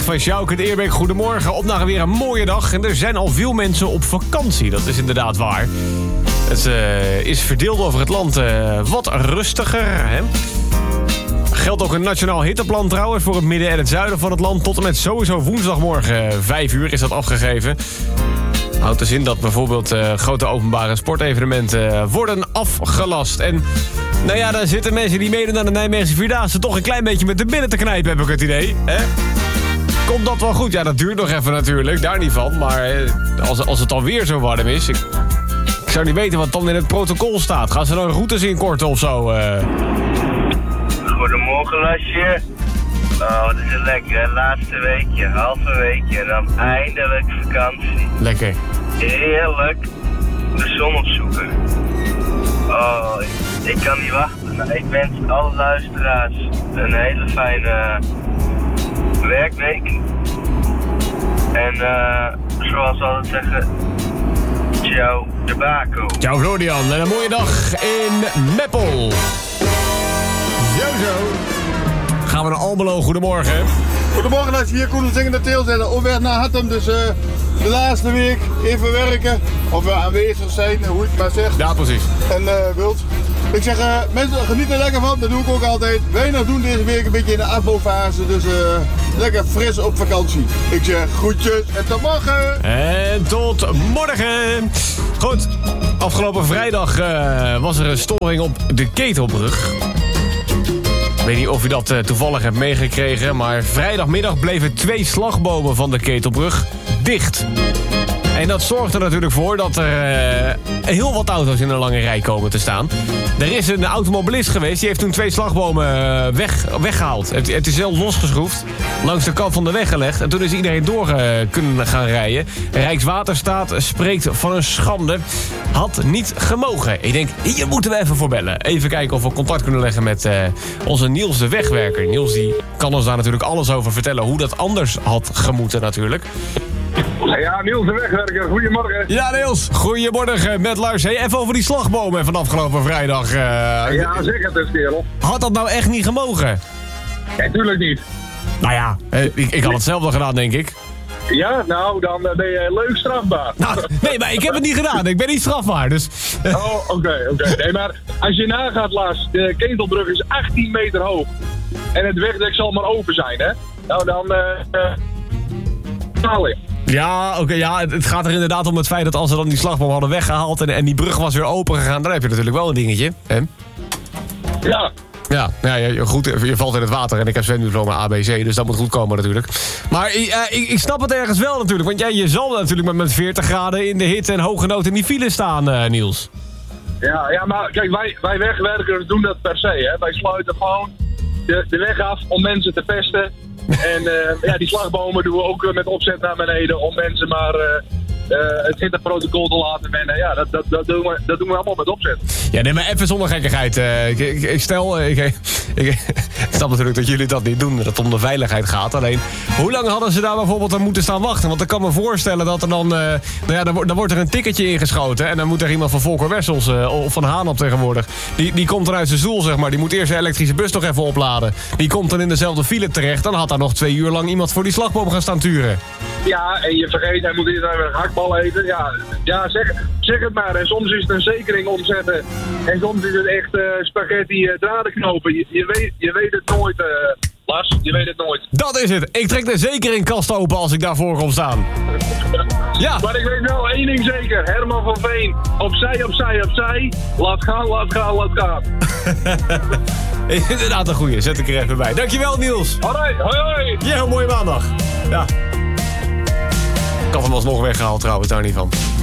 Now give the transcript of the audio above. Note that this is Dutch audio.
van Sjoukje de Eerbeek. Goedemorgen, op naar weer een mooie dag. En er zijn al veel mensen op vakantie, dat is inderdaad waar. Het is verdeeld over het land wat rustiger, hè? Geldt ook een nationaal hitteplan trouwens voor het midden en het zuiden van het land. Tot en met sowieso woensdagmorgen 5 uur is dat afgegeven. Houdt dus in dat bijvoorbeeld grote openbare sportevenementen worden afgelast. En nou ja, daar zitten mensen die meedoen aan de Nijmeegse Vierdaagse toch een klein beetje met de billen te knijpen, heb ik het idee. Hè? Komt dat wel goed? Ja, dat duurt nog even natuurlijk, daar niet van. Maar als het alweer zo warm is... Ik zou niet weten wat dan in het protocol staat. Gaan ze dan routes inkorten of zo? Goedemorgen, Lasje. Oh, wat is het lekker, hè? Laatste weekje, halve weekje en dan eindelijk vakantie. Lekker. Heerlijk. De zon opzoeken. Oh, ik kan niet wachten. Nou, ik wens alle luisteraars een hele fijne werkweek. En zoals we altijd zeggen, ciao de Baco. Ciao Florian en een mooie dag in Meppel. Zo. Gaan we naar Almelo, goedemorgen. Goedemorgen, als je hier Koen zingende teel zetten. Op weg naar Hattem, dus de laatste week even werken. Of we aanwezig zijn, hoe je het maar zegt. Ja, precies. En wilt. Ik zeg, mensen genieten er lekker van, dat doe ik ook altijd. Weinig doen deze week, een beetje in de afbouwfase. Dus lekker fris op vakantie. Ik zeg groetjes en tot morgen. En tot morgen. Goed, afgelopen vrijdag was er een storing op de Ketelbrug. Ik weet niet of u dat toevallig hebt meegekregen, maar vrijdagmiddag bleven 2 slagbomen van de Ketelbrug dicht. En dat zorgt er natuurlijk voor dat er heel wat auto's in een lange rij komen te staan. Er is een automobilist geweest, die heeft toen 2 slagbomen weggehaald. Het is heel losgeschroefd, langs de kant van de weg gelegd. En toen is iedereen door kunnen gaan rijden. Rijkswaterstaat spreekt van een schande. Had niet gemogen. Ik denk, hier moeten we even voor bellen. Even kijken of we contact kunnen leggen met onze Niels de Wegwerker. Niels die kan ons daar natuurlijk alles over vertellen, hoe dat anders had gemoeten natuurlijk. Ja, Niels de Wegwerker, goedemorgen. Ja, Niels, goedemorgen met Lars. Hey, even over die slagbomen van afgelopen vrijdag. Ja, zeg het eens, kerel. Had dat nou echt niet gemogen? Ja, tuurlijk niet. Nou ja, ik had hetzelfde gedaan, denk ik. Ja, nou, dan ben je leuk strafbaar. Nou, nee, maar ik heb het niet gedaan. Ik ben niet strafbaar, dus... Oh, oké. Nee, maar als je nagaat, Lars, de Ketelbrug is 18 meter hoog. En het wegdek zal maar open zijn, hè? Nou, dan... Ja, oké, ja, het gaat er inderdaad om het feit dat als ze dan die slagboom hadden weggehaald en die brug was weer open gegaan, dan heb je natuurlijk wel een dingetje, hè? Ja. Ja, goed, je valt in het water en ik heb zwemdiploma ABC, dus dat moet goed komen natuurlijk. Maar ik snap het ergens wel natuurlijk, want je zal natuurlijk met 40 graden in de hitte en hoge nood in die file staan, Niels. Ja, maar kijk, wij wegwerkers doen dat per se, hè. Wij sluiten gewoon de weg af om mensen te pesten. En die slagbomen doen we ook met opzet naar beneden om mensen maar het hitteprotocol te laten wennen. Ja, dat doen we allemaal met opzet. Ja, nee, maar even zonder gekkigheid. Ik snap natuurlijk dat jullie dat niet doen, dat het om de veiligheid gaat. Alleen, hoe lang hadden ze daar bijvoorbeeld aan moeten staan wachten? Want ik kan me voorstellen dat er dan... dan wordt er een ticketje ingeschoten en dan moet er iemand van Volker Wessels of van Haan op tegenwoordig. Die komt dan uit zijn stoel, zeg maar. Die moet eerst de elektrische bus nog even opladen. Die komt dan in dezelfde file terecht. Dan had daar nog 2 uur lang iemand voor die slagboom gaan staan turen. Ja, en je vergeet, hij moet eerst even een hakbal eten. Ja, zeg het maar. En soms is het een zekering omzetten. En soms is het echt spaghetti draden knopen. Je weet het nooit, Lars. Je weet het nooit. Dat is het. Ik trek de zekerinkkast open als ik daarvoor kom staan. Ja. Maar ik weet wel één ding zeker. Herman van Veen. Opzij. Laat gaan. Is inderdaad een goeie. Zet ik er even bij. Dankjewel, Niels. Hoi. Ja, een mooie maandag. Ja. Ik had hem alsnog weggehaald trouwens, daar niet van.